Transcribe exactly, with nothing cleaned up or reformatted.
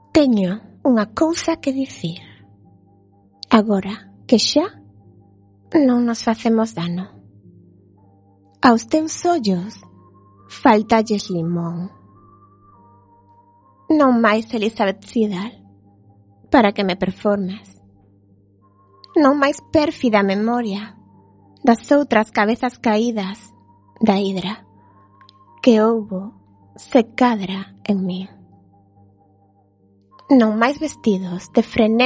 Teño unha cousa que dicir. Agora que xa non nos facemos dano. Aos teus ollos faltalles limón. Non máis Elizabeth Siddal para que me performes. Non máis pérfida memoria das outras cabezas caídas da hidra que houbo se cadra en min. Non máis vestidos de frené